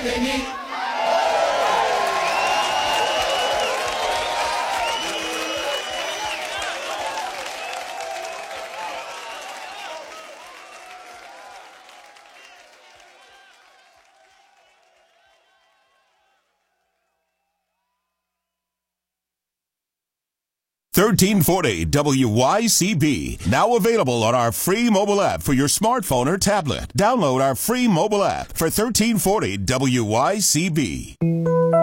1340 WYCB. Now available on our free mobile app for your smartphone or tablet. Download our free mobile app for 1340 WYCB.